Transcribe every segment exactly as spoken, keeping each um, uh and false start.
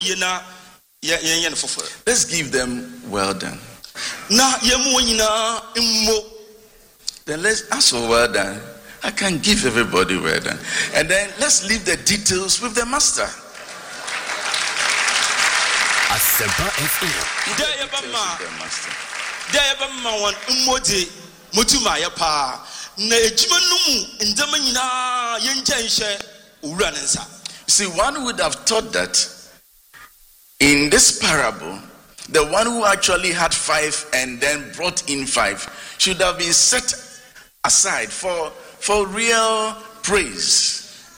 Let's give them well done. Then let's ask for well done. I can give everybody well done. And then let's leave the details with the master. Asempa F M. See, one would have thought that in this parable, the one who actually had five and then brought in five should have been set aside for, for real praise.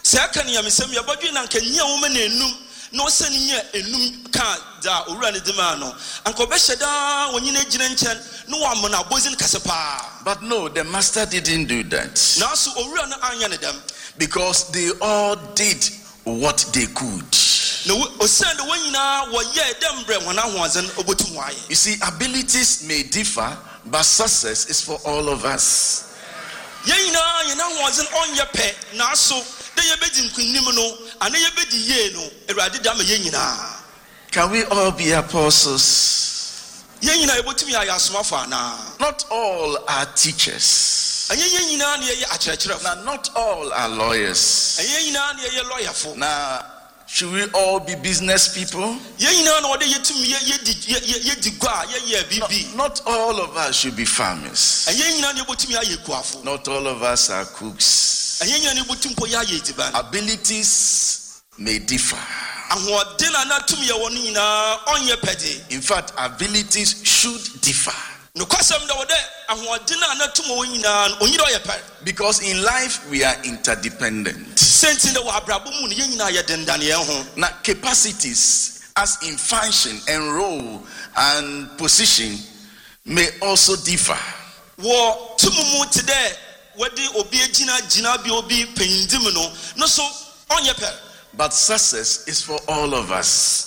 No senior enum ka da owura ne dema no anko be hyeda wonyina gina nchen no wa mo na bozin kasepa. But no, the master didn't do that. Na so owura no anya ne dem because they all did what they could. No osend wonyina wo ye dem bre wona hoazen obotum waye. You see, abilities may differ, but success is for all of us. Yeyina yena hoazen onye pe na so can we all be apostles? Not all are teachers. Now, not all are lawyers. Now, should we all be business people? Not, not all of us should be farmers. Not all of us are cooks. Abilities may differ. In fact, abilities should differ. Because in life we are interdependent. Now, capacities as in function and role and position may also differ. But success is for all of us.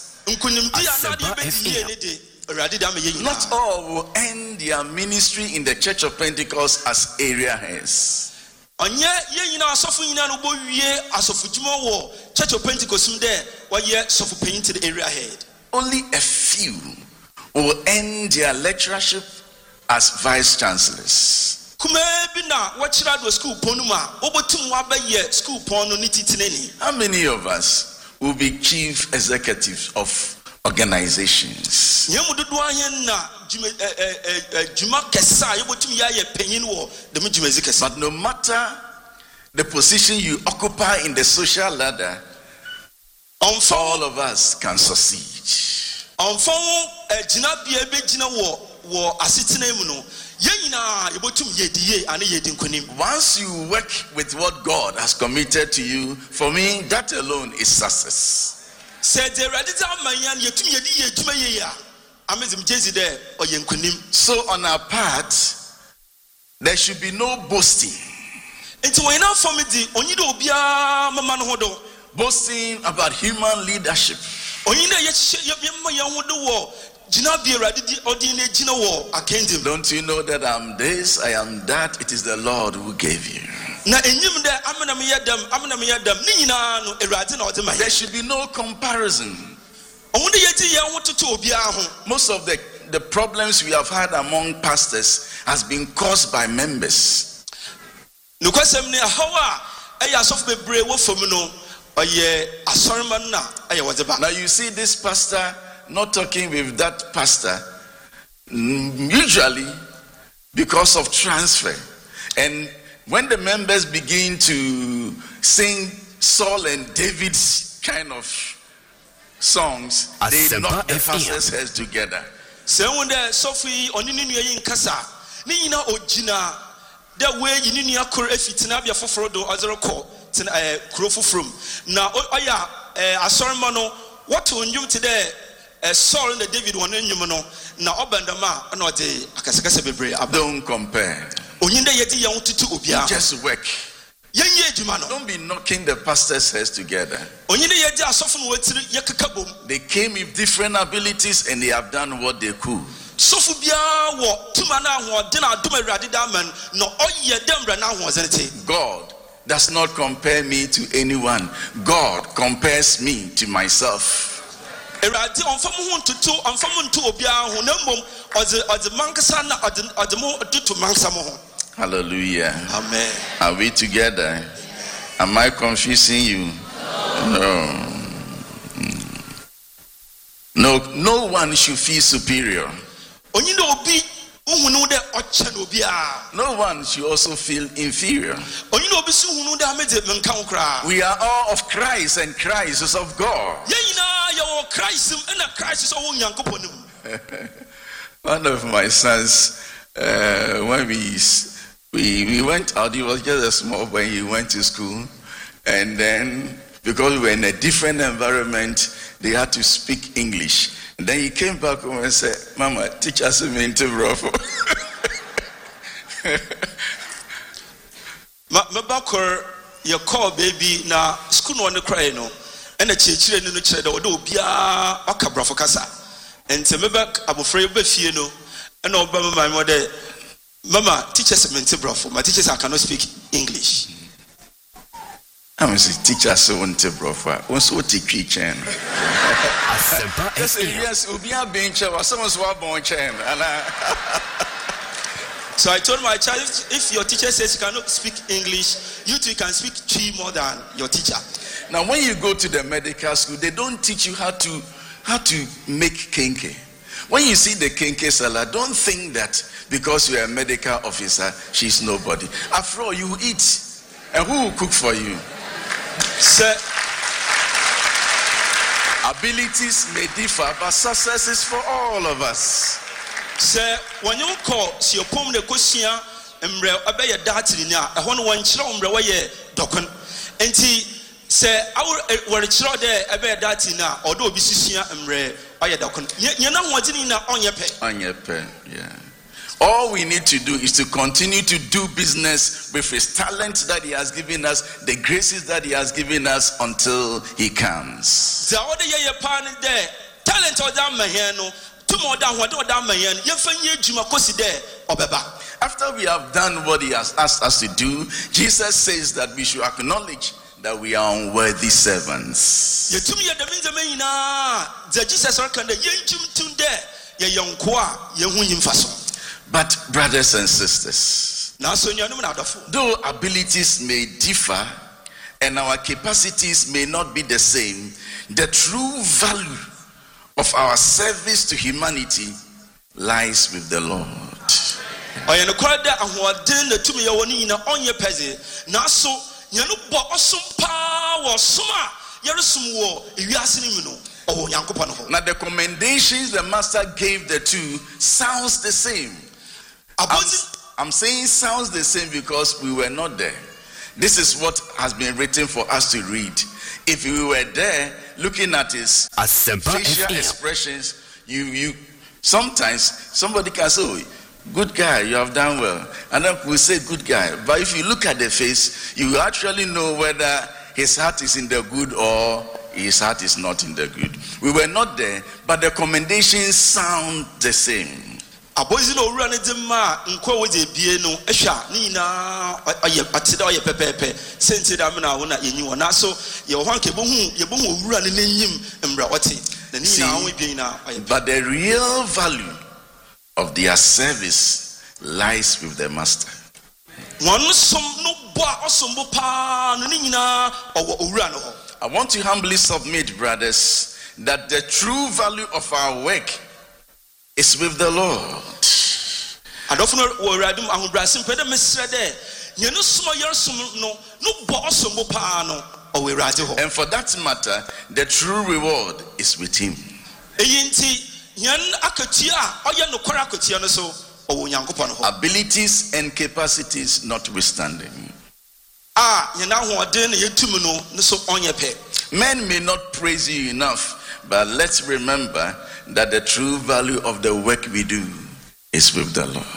Not all will end their ministry in the Church of Pentecost as area heads. Only a few will end their lectureship as vice chancellors. How many of us will be chief executives of organizations? But no matter the position you occupy in the social ladder, all of us can succeed. Once you work with what God has committed to you, for me, that alone is success. So on our part, there should be no boasting. Boasting about human leadership. Don't you know that I'm this, I am that? It is the Lord who gave you. There should be no comparison. Most of the, the problems we have had among pastors has been caused by members. Now you see this pastor not talking with that pastor, usually because of transfer. And when the members begin to sing Saul and David's kind of songs, they knock the pastor's heads together. What will you today? Saul and David one in Yumano. Now, Obandama, and not a don't compare. Just work. Don't be knocking the pastors' heads together. They came with different abilities and they have done what they could. God does not compare me to anyone. God compares me to myself. Eradi onfa mo ho ntutu onfa mo ntu obia ho na mmom ode ode mankasa na ode ode mo dutu mansa mo ho. Hallelujah. Amen. Are we together? Am I confusing you? No. No, no one should feel superior. No one should also feel inferior. We are all of Christ, and Christ is of God. One of my sons, uh, when we, we we went out, he was just a small boy. He went to school, and then because we were in a different environment, they had to speak English. And then he came back home and said, "Mama, teach us a minute, bro." My backer, your call baby na school no cry no, and the church no no chere do obia akabra for kasa. And to me back abofre be fie no, and obama my mother, "Mama, teach us a minute, bro. My teachers I cannot speak English." I'm a teacher, so on to brother. Also, teach chain. Yes, we'll be a bench or someone's born chain. So I told my child, if your teacher says you cannot speak English, you too can speak three more than your teacher. Now, when you go to the medical school, they don't teach you how to how to make kenke. When you see the kenke seller, don't think that because you're a medical officer, she's nobody. After all, you eat. And who will cook for you? Sir, abilities may differ, but success is for all of us. Sir, when you call, see your pom the question, and obey a dart in ya, a one one chilom away, docon. And he say, I will chill there, a bear dart in ya, although be sisia and rare, or your docon. You're not wanting in on your pay. On your pay, yeah. All we need to do is to continue to do business with his talent that he has given us, the graces that he has given us until he comes. After we have done what he has asked us to do, Jesus says that we should acknowledge that we are unworthy servants. But brothers and sisters, though abilities may differ and our capacities may not be the same, the true value of our service to humanity lies with the Lord. Now the commendations the master gave the two sounds the same. I'm, I'm saying sounds the same because we were not there. This is what has been written for us to read. If we were there looking at his facial expressions, you you sometimes somebody can say, "Oh, good guy, you have done well," and then we say good guy. But if you look at the face, you actually know whether his heart is in the good or his heart is not in the good. We were not there, but the commendations sound the same. Abozi no wura ne dema nkwa wo de bie no ehwa ni na aye atida aye pepepe senti da me na wo na yenyi wo na so ye ho anke bohu ye bohu wura ne nyim mra wote na ni na wo bie na aye. But the real value of their service lies with the master. One som no bo osombo pa no ni nyina owo wura no ho. I want to humbly submit, brothers, that the true value of our work is with the Lord. And for that matter, the true reward is with him. Abilities and capacities notwithstanding. Men may not praise you enough, but let's remember that the true value of the work we do is with the Lord.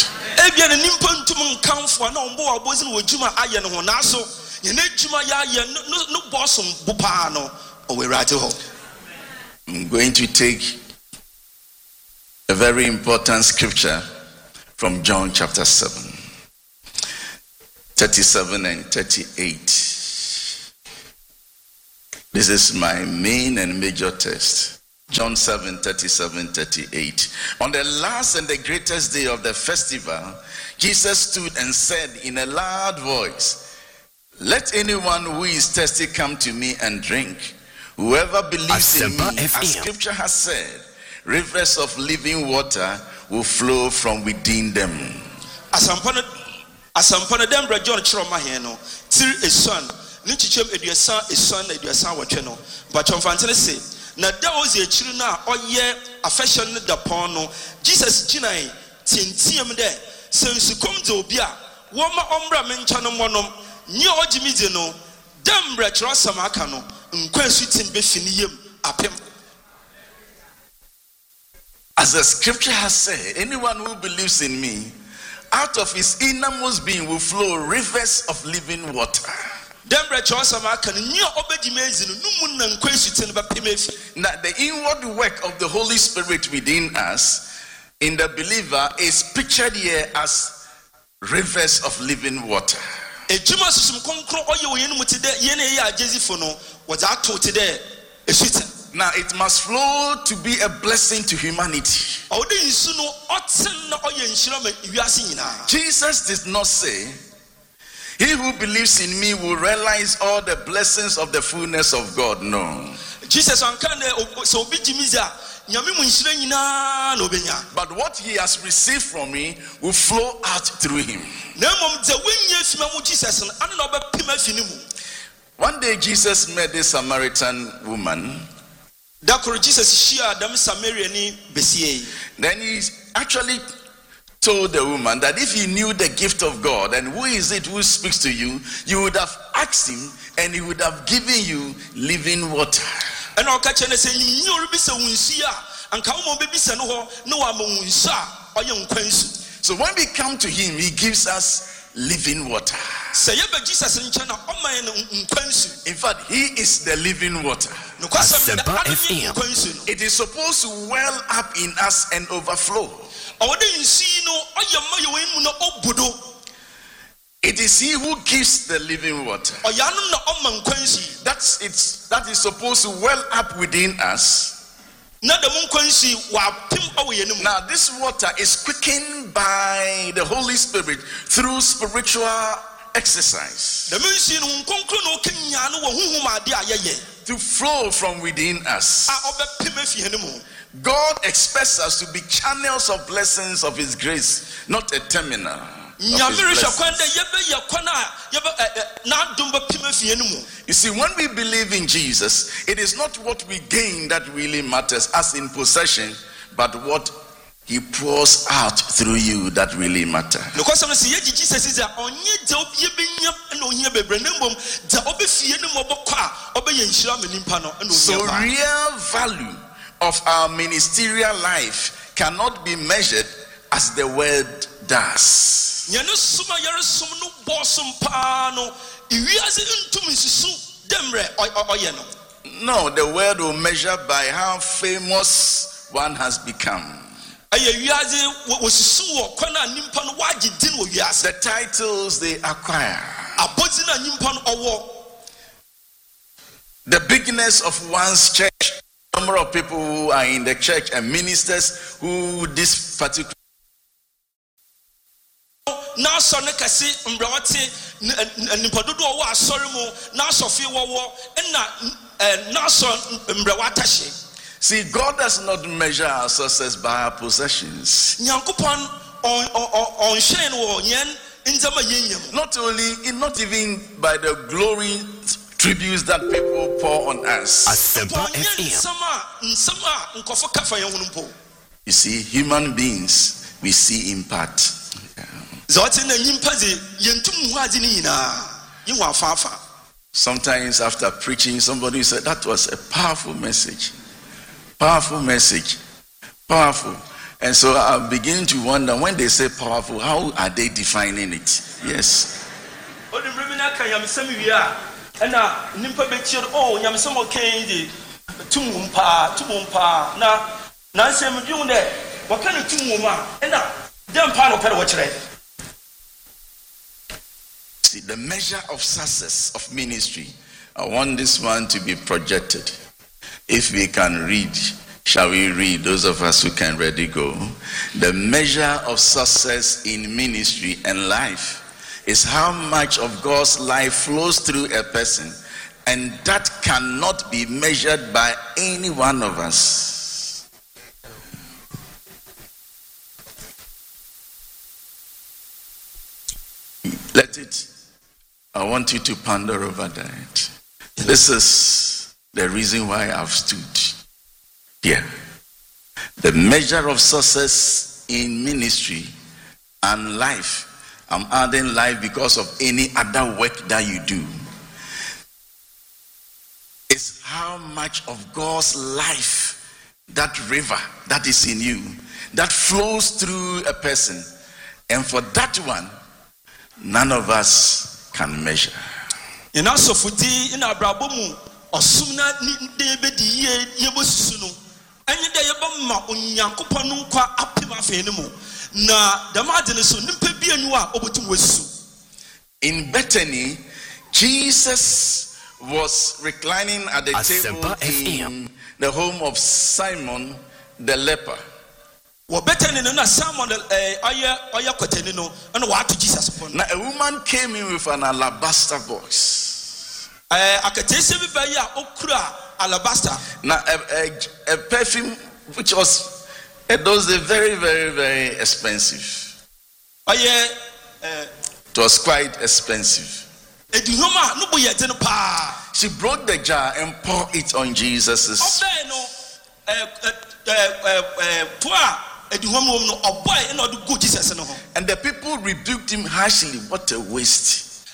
I'm going to take a very important scripture from John chapter seven, thirty-seven and thirty-eight. This is my main and major text. John seven, thirty-seven, thirty-eight. On the last and the greatest day of the festival, Jesus stood and said in a loud voice, "Let anyone who is thirsty come to me and drink. Whoever believes in me, as scripture has said, rivers of living water will flow from within them." Asampana asampana dem bra John chiro mahen no tir esuan ni chichem eduasa esuan na eduasa wotwe no but chomfantene say na da ozi echiru na oye affection da pon no Jesus ginai tientiem de sensu kom de obi a wo ma ombra mencha no monom nye ogimide no dem bra chiro samaka no nkwansu tin be fini yem apem. As the scripture has said, anyone who believes in me, out of his innermost being will flow rivers of living water. Now, the inward work of the Holy Spirit within us, in the believer, is pictured here as rivers of living water. Now it must flow to be a blessing to humanity. Jesus did not say, "He who believes in me will realize all the blessings of the fullness of God." No. Jesus, but what he has received from me will flow out through him. One day Jesus met this Samaritan woman. Then he actually told the woman that if he knew the gift of God and who is it who speaks to you, you would have asked him and he would have given you living water. So when we come to him, he gives us living water. In fact, he is the living water. It is supposed to well up in us and overflow. It is he who gives the living water. That's it's that is supposed to well up within us. Now this water is quickened by the Holy Spirit through spiritual exercise to flow from within us. God expects us to be channels of blessings of his grace, not a terminal. You see, when we believe in Jesus, it is not what we gain that really matters as in possession, but what he pours out through you that really matters. So real value of our ministerial life cannot be measured as the word does. No, the word will measure by how famous one has become. The titles they acquire. The bigness of one's church. Number of people who are in the church and ministers who this particular See, God does not measure our success by our possessions. Not only, not even by the glory tributes that people pour on us. You see, human beings, we see in part. Sometimes after preaching, somebody said, "That was a powerful message. Powerful message. Powerful." And so I'm beginning to wonder, when they say powerful, how are they defining it? Yes. See, the measure of success of ministry, I want this one to be projected. If we can read Shall we read, those of us who can ready go? The measure of success in ministry and life is how much of God's life flows through a person, and that cannot be measured by any one of us. Let it, I want you to ponder over that. This is the reason why I've stood here. The measure of success in ministry and life. I'm adding life because of any other work that you do. It's how much of God's life, that river that is in you, that flows through a person. And for that one, none of us can measure. In our sofuti in our brabomu osumna ni debedi ye yebosunu anye de yebama onyankopon nkwa apem afenemu na damadene so nimpa bianu a obotum wesu. In Bethany, Jesus was reclining at the table in the home of Simon the leper. Now a woman came in with an alabaster box. Now a, a, a perfume which was at those days very, very, very expensive. It was quite expensive. She broke the jar and poured it on Jesus's. And the people rebuked him harshly. What a waste.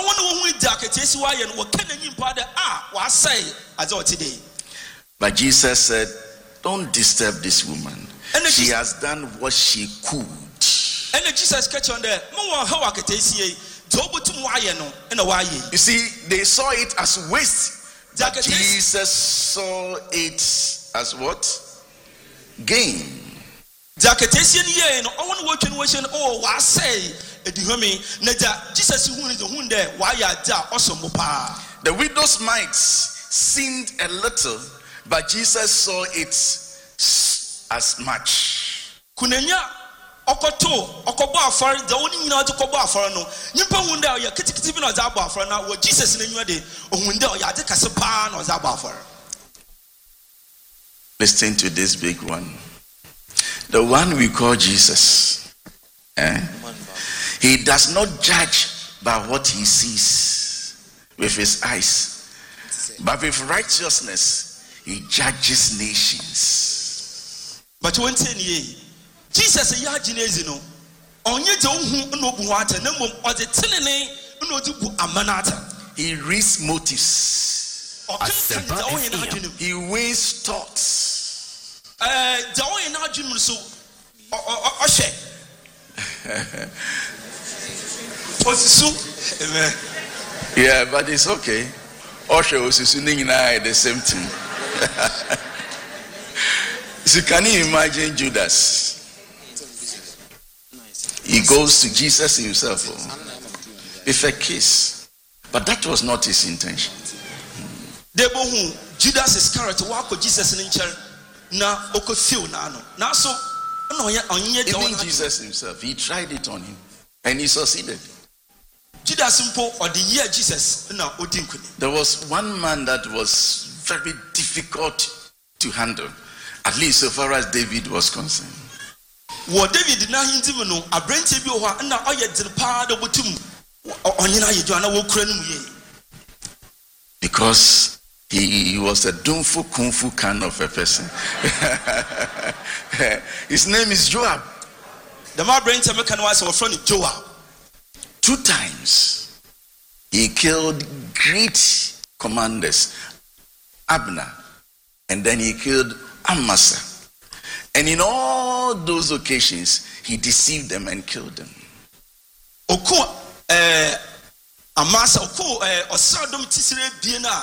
But Jesus said, don't disturb this woman. She has done what she could. You see, they saw it as waste. But Jesus saw it as what? Gain. The widow's mite seemed a little, but Jesus saw it as much. Listen to this big one. The one we call Jesus. Eh? He does not judge by what he sees with his eyes, but with righteousness he judges nations. But one thing, Jesus is no he reads motives. He weighs thoughts. Yeah, but it's okay. Osha was the same thing. So can you imagine Judas? He goes to Jesus himself with a kiss, but that was not his intention. Judas Iscariot walk with Jesus in church. Even Jesus himself, he tried it on him and he succeeded. There was one man that was very difficult to handle, at least so far as David was concerned. Because He, he was a Dunfu Kung Fu kind of a person. His name is Joab. Two times he killed great commanders, Abner, and then he killed Amasa. And in all those occasions, he deceived them and killed them. Amasa, Osadom Tisere Biena.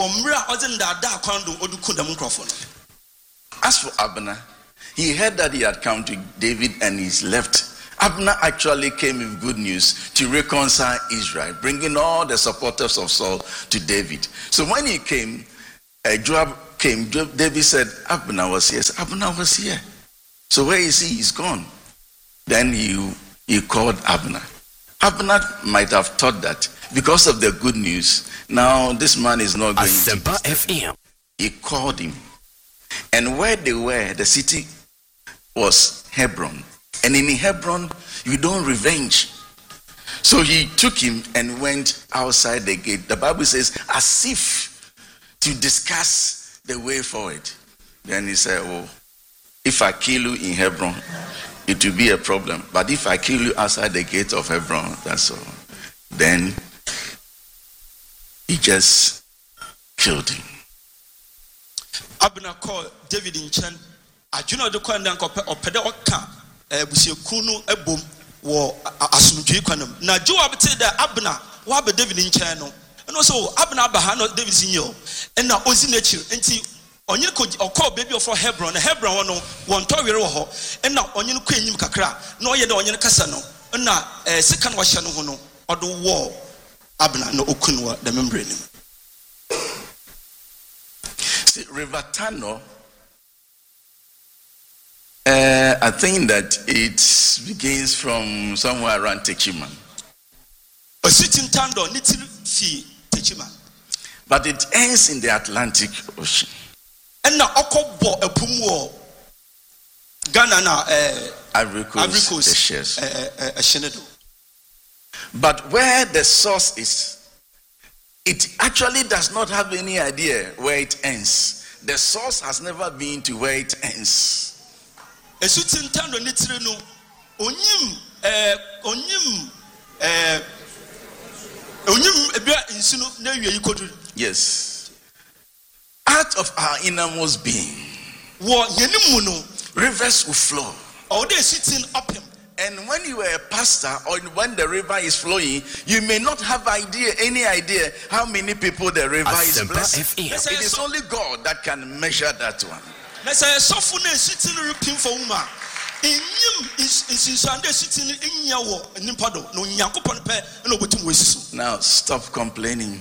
As for Abner, he heard that he had come to David and he's left. Abner actually came with good news to reconcile Israel, bringing all the supporters of Saul to David. So when he came, uh, Joab came, David said, Abner was here. Said, Abner was here. So where is he? He's gone. Then he, he called Abner. Abner might have thought that because of the good news, now this man is not going Asempa to. F M. He called him. And where they were, the city was Hebron. And in Hebron, you don't revenge. So he took him and went outside the gate. The Bible says, as if to discuss the way forward. Then he said, oh, if I kill you in Hebron, it will be a problem. But if I kill you outside the gate of Hebron, that's all. Then he just killed him. Abner called David in Chen. I do not do Kwandan or Pedoka, Busiakunu, a boom, war Asumji Quanum. Now, Joe said that Abner, what about David in Channel? And also Abner Bahano, David Senior, and now Ozinachu, and see. Onye could or call baby for Hebron, Hebron no one toy and now on you queen kakra, no yet on your casano, and now a second washan hono or the war Abner no Okunwa, the membrane. See, River Tano, uh, I think that it begins from somewhere around Techiman. A sitting tando, little fee Techiman. But it ends in the Atlantic Ocean. And now Oko bo a pumo Ghana na Ivory Coast, the shares. A shenedo. But where the source is, it actually does not have any idea where it ends. The source has never been to where it ends. A suitin tando nitrino onyim eh onyim eh onyim ebia insunu na wie yikodu. Yes. Out of our innermost being, rivers will flow. Or they sitting up him. And when you are a pastor or when the river is flowing, you may not have idea, any idea how many people the river is blessing. It is only God that can measure that one. Now stop complaining.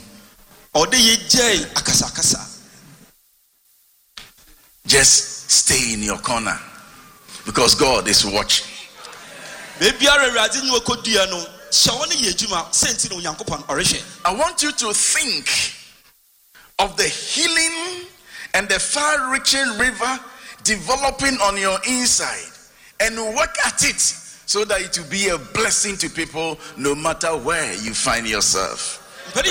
Just stay in your corner because God is watching. I want you to think of the healing and the far-reaching river developing on your inside and work at it so that it will be a blessing to people no matter where you find yourself. I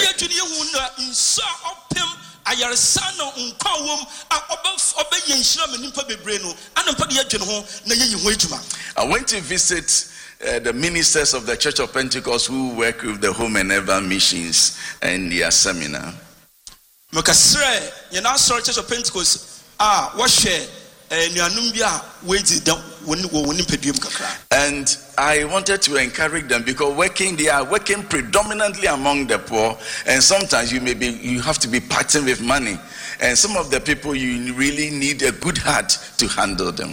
went to visit uh, the ministers of the Church of Pentecost who work with the Home and Ever missions and their seminar. Church of Pentecost ah what share and I wanted to encourage them because working they are working predominantly among the poor, and sometimes you may be you have to be parting with money, and some of the people you really need a good heart to handle them.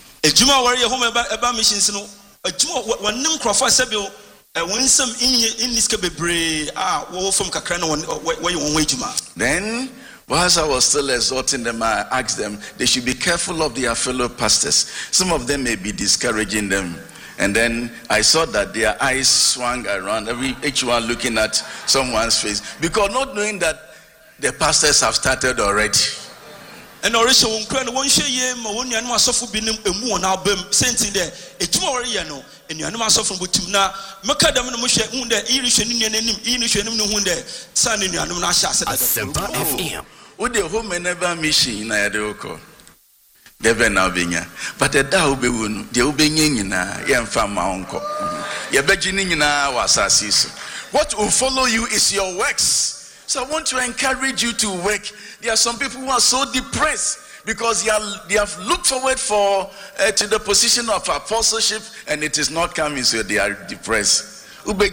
Then whilst I was still exhorting them, I asked them they should be careful of their fellow pastors. Some of them may be discouraging them. And then I saw that their eyes swung around, every each one looking at someone's face, because not knowing that the pastors have started already. And already one share ye ma one yanu asofo bi nim emu on album senti there ejuma wori ye no enuanu asofo botum na meka dem no mo hwe hu de iri hwe ni nanim iri hwe nim no hu de san enuanu na hye ase Asempa F M. Wo de Home and Ever mission na ye de oko debe na obenya but the da obewu no de obenya nyina ye mfa ma onko ye beji ni nyina wa asase so. What will follow you is your works. So I want to encourage you to work. There are some people who are so depressed because they, are, they have looked forward for uh, to the position of apostleship and it is not coming, so they are depressed. Hmm?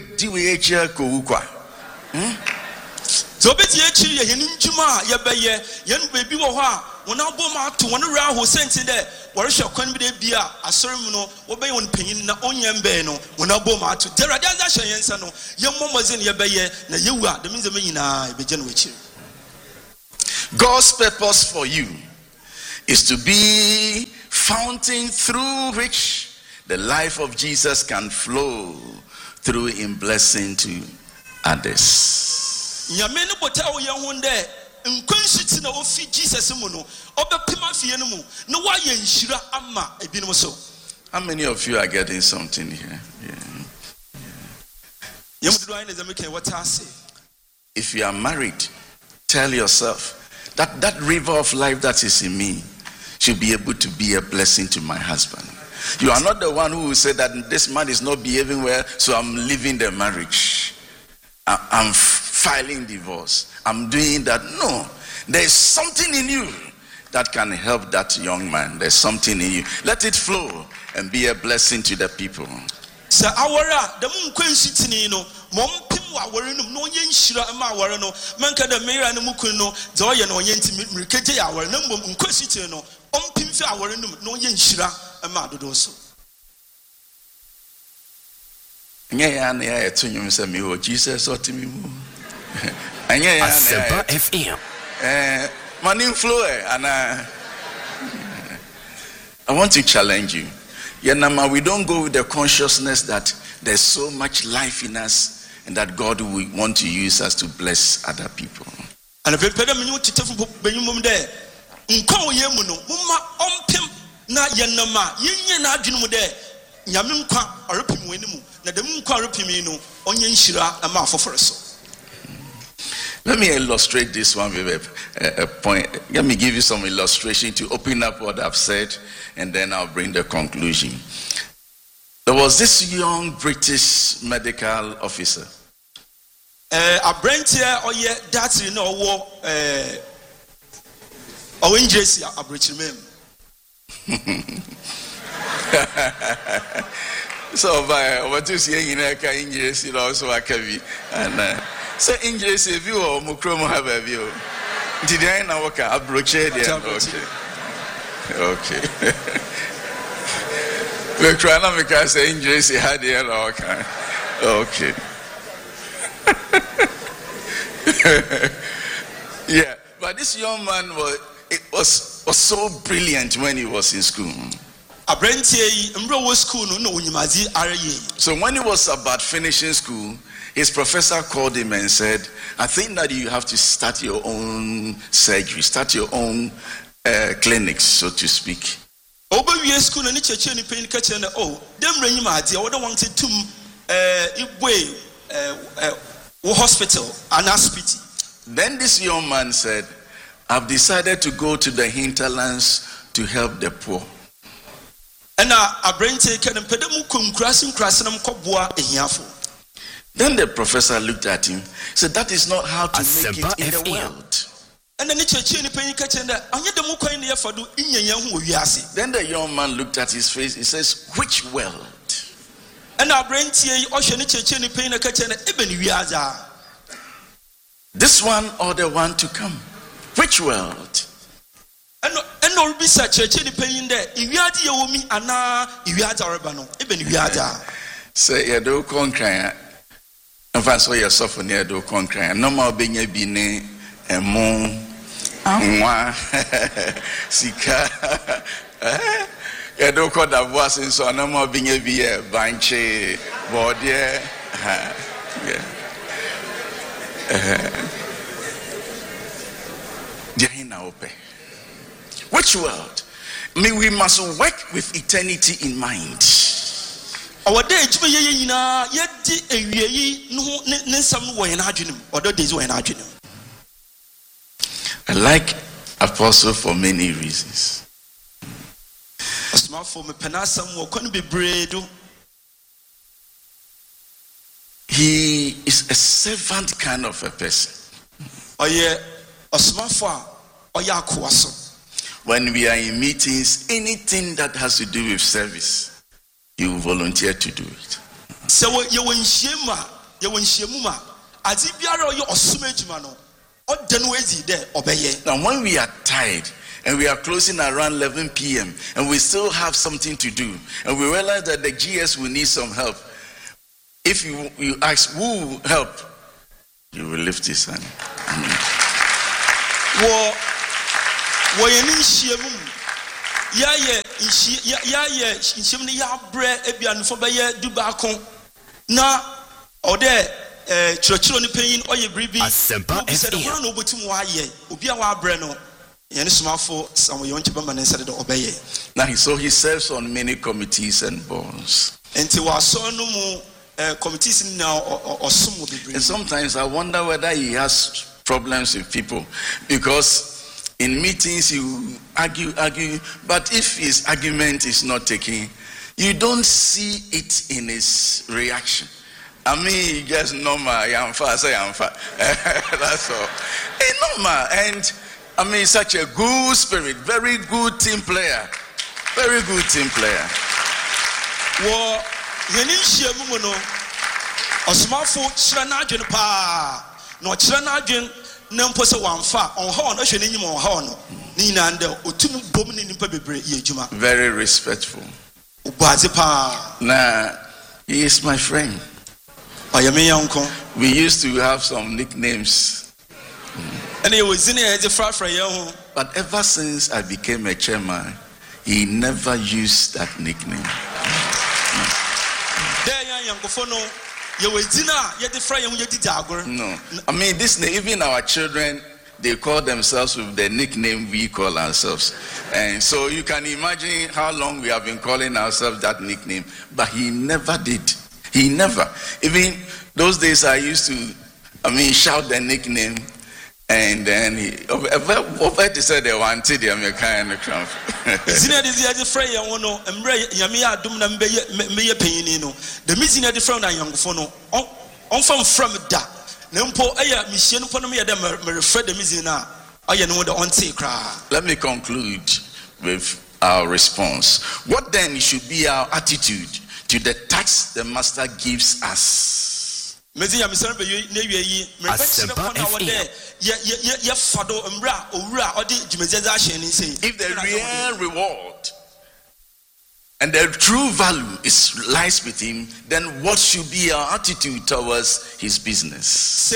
So bet ye chi ye hin njuma ye be ye yen bebi wo ho a wona bom ato wona ra ho senti de wore hwe kwan bi de bia asorim no wo be won panyin na onyem be no wona bom ato derade anza hwe yensa no ye mmomozin ye be ye na yewu a de minze menyina e be je no wechi. God's purpose for you is to be fountain through which the life of Jesus can flow through in blessing to others. How many of you are getting something here? Yeah. Yeah. If you are married, tell yourself that that river of life that is in me should be able to be a blessing to my husband. You are not the one who will say that this man is not behaving well, so I'm leaving the marriage. I'm filing divorce. I'm doing that. No, there is something in you that can help that young man. There's something in you. Let it flow and be a blessing to the people. Sir, awara the moon quenchitini no mom pim wawarinum no yen shira ama awarano manka the mera no mukuno zoya no yenti mirkeje awar no mum quenchitini no om pim fi awarinum no yen shira ama dodo so. Nye ya na ya etunyum se me wo Jesus otimi mu. Anye ya Asempa F M. Eh money flow and I I want to challenge you. Yenama, we don't go with the consciousness that there's so much life in us and that God will want to use us to bless other people. And if you pay them you to there, unko yemu no mumma ompem na yenama yenye na adwenu there nyame nkwa orepim wanimu na dem nkwa orepim no onye nhira ama afoforo so. Let me illustrate this one with a, a point. Let me give you some illustration to open up what I've said, and then I'll bring the conclusion. There was this young British medical officer. A brand here, or yeah, that's you know war. Oh, in Jesse, a British man. So, by what you see in a kind Jesse, also a cavi and. So in J C view or Mukromo have a view. Did I know what I broached it? Okay. Okay. We're trying to make us say in J C had the okay. Okay. Yeah, but this young man was it was was so brilliant when he was in school. So when he was about finishing school, his professor called him and said, I think that you have to start your own surgery, start your own uh, clinics, so to speak. Oh, hospital and hospital. Then this young man said, I've decided to go to the hinterlands to help the poor. And I bring taken and pedamu kum crossing crossing kobwa ehiafo. Then the professor looked at him, said, that is not how to make it in the world. And then the young man looked at his face, he says, which world? This one or the one to come? Which world? And no research pain there. If you are the woman, Anna, if you are the Rabano, even if you are there. Say, you do conquer. If I saw your suffer near do conquer, no more being a bine, a moon, and Sika. You do call that was in so no more being a beer, banche, body. Which world? I mean, we must work with eternity in mind. Our day, yet I like Apostle for many reasons. He is a servant kind of a person. Oh yeah, a smartphone. When we are in meetings, anything that has to do with service, he will volunteer to do it. So you win shema, you win shemuma. As if you are your osumejumano, or denwezi there, obey. Now, when we are tired and we are closing around eleven p.m. and we still have something to do, and we realize that the G S will need some help, if you, you ask who will help, you will lift his hand. Mm-hmm. Wo wo yeni nhyiam ya ye ya ya ye nhyiam ne ya bre ebianfo be ye dubaako na ode eh churchiro ne panyin oye bribi Asempa F M no obotum wa ye obi a wa bre no yeni somafo samo yonche bamba ne sede obeye. Now he so he serves on many committees and boards. Enti wa so no mu committees now or some. And sometimes I wonder whether he has problems with people, because in meetings you argue, argue, but if his argument is not taken, you don't see it in his reaction. I mean, just normal, I'm fast, I'm fast. That's all. Hey, normal, and I mean, such a good spirit, very good team player, very good team player. Well, no osmafo kyerɛ n'adwene paa na ɔkyerɛ n'adwene na mpo sɛ wamfa ɔnha ɔno hwɛ n'enyim ɔnha ɔno ne nyinaa ndɛ otum bom ne nipa bebree yɛ adwuma. Very respectful. Ɔbɔadze paa. Nah, he is my friend. Ɔyɛ me yɔnko. We used to have some nicknames. ɛna yɛ wɔ dzin a yɛdze frafra yɛn ho. But ever since I became a chairman, he never used that nickname. No, I mean, this even our children, they call themselves with the nickname we call ourselves. And so you can imagine how long we have been calling ourselves that nickname. But he never did. He never. Even those days I used to, I mean, shout the nickname. And then he over to say they wanted the American crowd. Senior is the friend young no, and Yamia Dumna Maya Penino. The missing at the front and young phono on from from that. Nempo Aya Mission Ponomia them refer the Mizina. I know the on cry. Let me conclude with our response. What then should be our attitude to the tax the master gives us? If the real reward and the true value is lies with him, then what should be our attitude towards his business?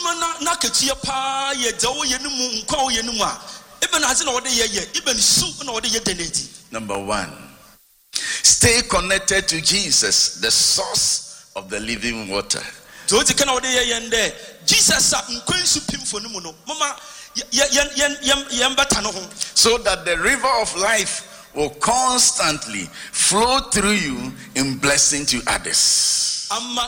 Number one, stay connected to Jesus, the source of the living water. Jesus so that the river of life will constantly flow through you in blessing to others.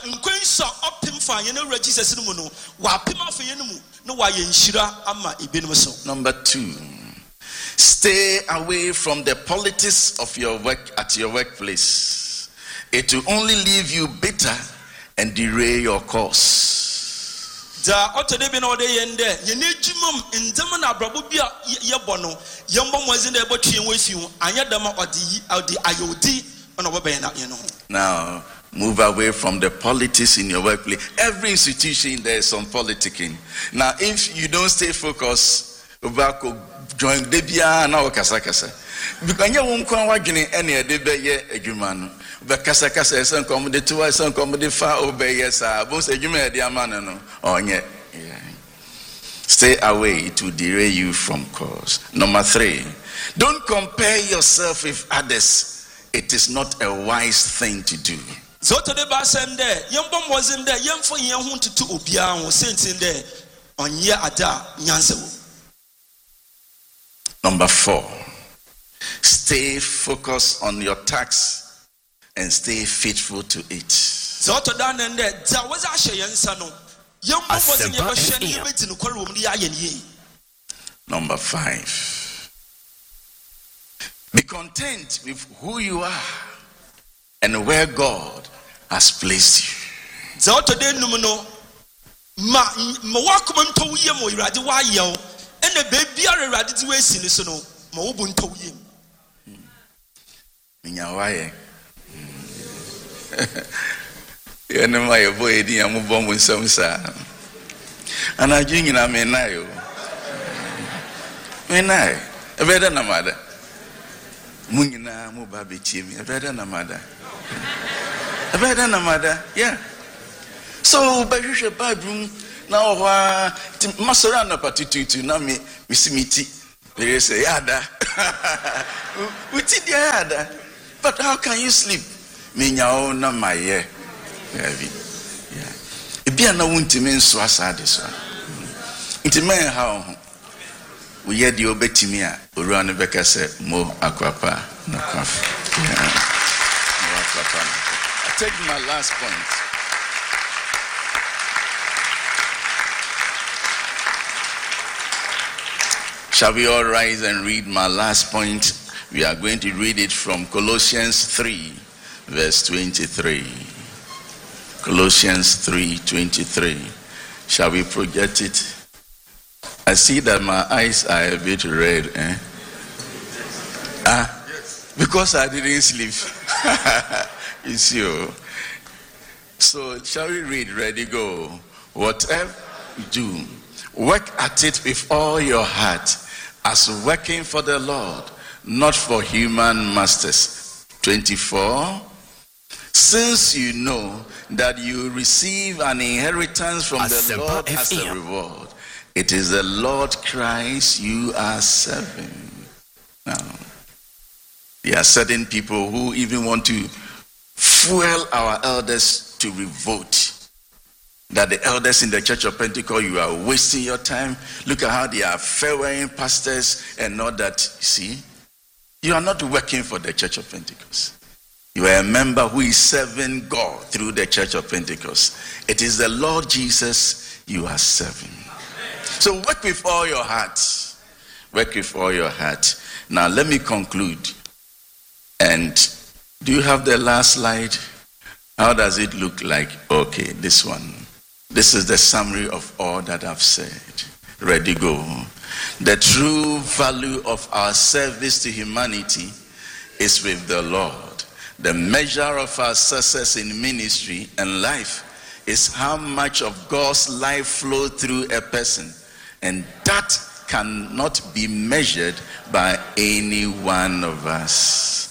Number two, stay away from the politics of your work at your workplace. It will only leave you bitter and derail your course. Da otode bi na ode yende ye nejumom ndem na abrabo bia ye bono ye mbom wazin da e botwe en wafiu anya dama ode ode ayodi na obaben na ye no. Now move away from the politics in your workplace. Every institution there is some politicking. Now if you don't stay focused, obako join debia na okasa kasa. Because you won't come wadwene ene e de be ye adwuma no. Bekasa kasa esen kom de to esen kom de fa obey sa bo se adwuma e de amana no onye. Stay away to derail you from cause. Number three, don't compare yourself with others. It is not a wise thing to do. So to the basen there, young bomb was in there, young for young want to obia was sent in there on ye ada nyanse. Number four, stay focused on your task and stay faithful to it. So to down and there, there was a shay and son. Young bomb was in your shed in the quarrel with the iron ye. Number five, be content with who you are and where God has placed you. So today, no no, ma ma wakum to ye mo irade wa ye o, and the baby are ready to waste in so no, ma obun to ye. Minya waye. You know my boy di amu bom nsam sa. Ana jingi na me na yo. Me na e be da na mada. Munyina mu ba be chimi e be da na mada. E be da na mada. Yeah. So by the Bible Now, Masara na patutu na me misimiti. They say yada. Uti dia yada. But how can you sleep? Minya na maye. Heavy. Yeah. Ibia na wunti men so asade so. Inti men how we hear the obetimi a owura no beka say mo akwapa na kwaf. Mo akwapa. I take my last point. Shall we all rise and read my last point? We are going to read it from Colossians three, verse twenty-three. Colossians three, twenty-three. Shall we project it? I see that my eyes are a bit red. Eh? Ah, because I didn't sleep. You see. Oh. So shall we read? Ready, go. Whatever you do, work at it with all your heart, as working for the Lord, not for human masters. twenty-four. Since you know that you receive an inheritance from the Lord as a reward, it is the Lord Christ you are serving. Now, there are certain people who even want to fuel our elders to revolt. That the elders in the Church of Pentecost, you are wasting your time. Look at how they are fair-wearing pastors and all that. You see, you are not working for the Church of Pentecost. You are a member who is serving God through the Church of Pentecost. It is the Lord Jesus you are serving. So work with all your heart. Work with all your heart. Now let me conclude. And do you have the last slide? How does it look like? Okay, this one. This is the summary of all that I've said. Ready, go. The true value of our service to humanity is with the Lord. The measure of our success in ministry and life is how much of God's life flows through a person. And that cannot be measured by any one of us.